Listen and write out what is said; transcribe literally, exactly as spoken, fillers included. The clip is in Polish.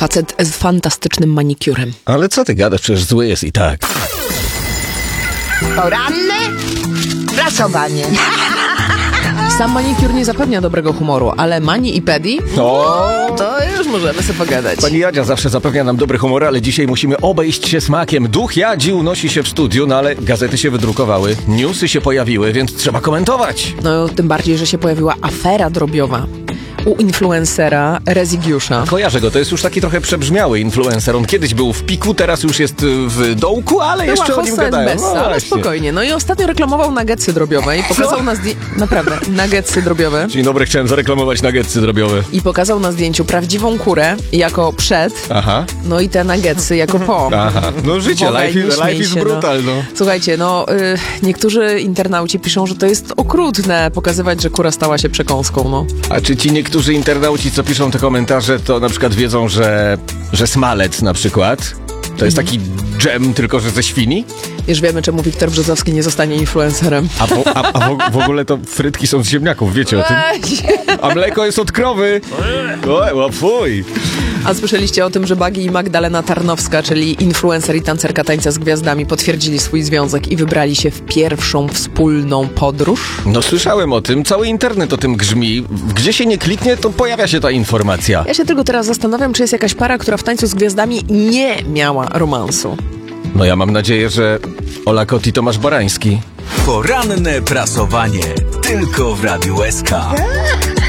Facet z fantastycznym manikurem. Ale co ty gadasz, przecież zły jest i tak. Poranne prasowanie. Sam manikur nie zapewnia dobrego humoru, ale mani i pedi? O! To już możemy sobie pogadać. Pani Jadzia zawsze zapewnia nam dobry humor, ale dzisiaj musimy obejść się smakiem. Duch Jadzi unosi się w studiu, no ale gazety się wydrukowały, newsy się pojawiły, więc trzeba komentować. No tym bardziej, że się pojawiła afera drobiowa u influencera Rezygiusza. Kojarzę go, to jest już taki trochę przebrzmiały influencer. On kiedyś był w piku, teraz już jest w dołku, ale Była jeszcze o nim hossa gadają. Bessa, No ale właśnie. spokojnie. No i ostatnio reklamował nuggetsy drobiowe i pokazał na zdjęciu... Naprawdę, nuggetsy drobiowe. Dzień dobry, chciałem zareklamować nuggetsy drobiowe. I pokazał na zdjęciu prawdziwą kurę jako przed, Aha. no i te nuggetsy jako po. Aha, no życie, Wołaj, life, nie is, śmiej life is się, brutal, no. Słuchajcie, no y, niektórzy internauci piszą, że to jest okrutne pokazywać, że kura stała się przekąską, no. A czy ci niektórzy internauci, co piszą te komentarze, to na przykład wiedzą, że, że smalec na przykład to jest taki dżem, tylko że ze świni? Już wiemy, czemu Wiktor Brzozowski nie zostanie influencerem. A, po, a, a w, w ogóle to frytki są z ziemniaków, wiecie o tym? A mleko jest od krowy. O, o fuj. A słyszeliście o tym, że Bagi i Magdalena Tarnowska, czyli influencer i tancerka tańca z gwiazdami, potwierdzili swój związek i wybrali się w pierwszą wspólną podróż? No słyszałem o tym, cały internet o tym grzmi. Gdzie się nie kliknie, to pojawia się ta informacja. Ja się tylko teraz zastanawiam, czy jest jakaś para, która w tańcu z gwiazdami nie miała romansu. No ja mam nadzieję, że Ola Kot i Tomasz Barański. Poranne prasowanie tylko w Radiu S K.